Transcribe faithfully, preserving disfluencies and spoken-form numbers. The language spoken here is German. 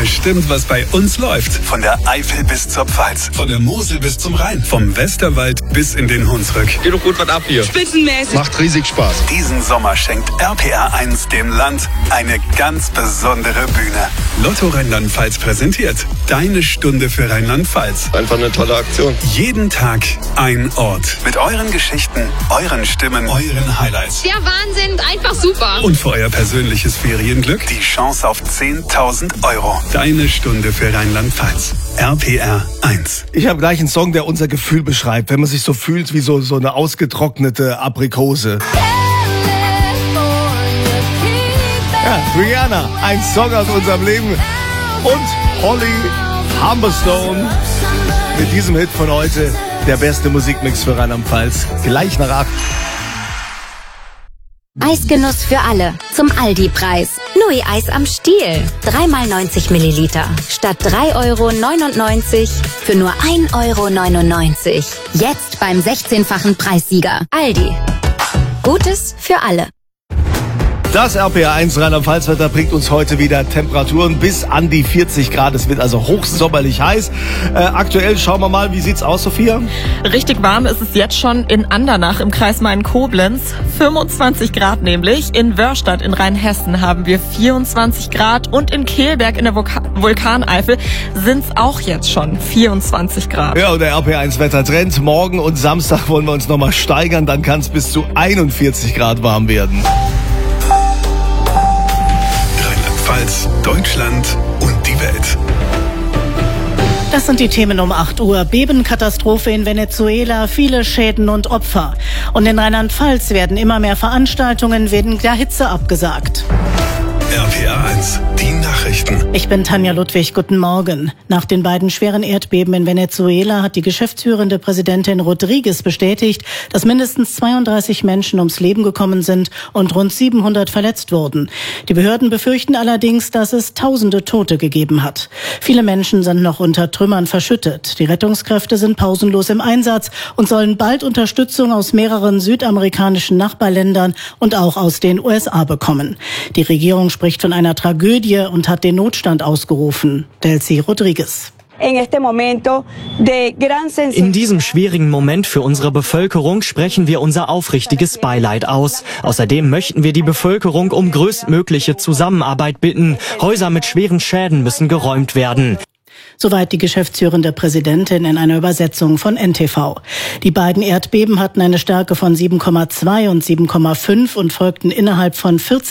bestimmt, was bei uns läuft. Von der Eifel bis zur Pfalz. Von der Mosel bis zum Rhein. Vom Westerwald bis in den Hunsrück. Geht doch gut was ab hier. Spitzenmäßig. Macht riesig Spaß. Diesen Sommer schenkt R P R eins dem Land eine ganz besondere Bühne. Lotto Rheinland-Pfalz präsentiert Deine Stunde für Rheinland-Pfalz. Einfach eine tolle Aktion. Jeden Tag ein Ort. Mit euren Geschichten, euren Stimmen, euren Highlights. Der Wahnsinn, einfach super. Und für euer persönliches Ferienglück die Chance auf zehntausend Euro. Deine Stunde für Rheinland-Pfalz. R P R eins. Ich habe gleich einen Song, der unser Gefühl beschreibt, wenn man sich so fühlt wie so, so eine ausgetrocknete Aprikose. Ja, Rihanna, ein Song aus unserem Leben. Und Holly Humberstone mit diesem Hit von heute. Der beste Musikmix für Rheinland-Pfalz. Gleich nach acht. Eisgenuss für alle. Zum Aldi-Preis. Nui-Eis am Stiel. Dreimal neunzig Milliliter. Statt drei Euro neunundneunzig für nur ein Euro neunundneunzig. Jetzt beim sechzehnfachen Preissieger. Aldi. Gutes für alle. Das R P R eins Rheinland-Pfalz-Wetter bringt uns heute wieder Temperaturen bis an die vierzig Grad. Es wird also hochsommerlich heiß. Äh, aktuell schauen wir mal, wie sieht's aus, Sophia? Richtig warm ist es jetzt schon in Andernach im Kreis Main-Koblenz. fünfundzwanzig Grad nämlich. In Wörstadt in Rheinhessen haben wir vierundzwanzig Grad. Und in Kehlberg in der Vulka- Vulkaneifel sind's auch jetzt schon vierundzwanzig Grad. Ja, und der R P R eins-Wettertrend. Morgen und Samstag wollen wir uns nochmal steigern. Dann kann es bis zu einundvierzig Grad warm werden. Rheinland-Pfalz, Deutschland und die Welt. Das sind die Themen um acht Uhr. Bebenkatastrophe in Venezuela, viele Schäden und Opfer. Und in Rheinland-Pfalz werden immer mehr Veranstaltungen wegen der Hitze abgesagt. R P R eins, die Nachrichten. Ich bin Tanja Ludwig, guten Morgen. Nach den beiden schweren Erdbeben in Venezuela hat die geschäftsführende Präsidentin Rodriguez bestätigt, dass mindestens zweiunddreißig Menschen ums Leben gekommen sind und rund siebenhundert verletzt wurden. Die Behörden befürchten allerdings, dass es tausende Tote gegeben hat. Viele Menschen sind noch unter Trümmern verschüttet. Die Rettungskräfte sind pausenlos im Einsatz und sollen bald Unterstützung aus mehreren südamerikanischen Nachbarländern und auch aus den U S A bekommen. Die Regierung spricht von einer Tragödie und hat den Notstand ausgerufen. Delcy Rodriguez. In diesem schwierigen Moment für unsere Bevölkerung sprechen wir unser aufrichtiges Beileid aus. Außerdem möchten wir die Bevölkerung um größtmögliche Zusammenarbeit bitten. Häuser mit schweren Schäden müssen geräumt werden. Soweit die geschäftsführende Präsidentin in einer Übersetzung von N T V. Die beiden Erdbeben hatten eine Stärke von sieben Komma zwei und sieben Komma fünf und folgten innerhalb von vierzig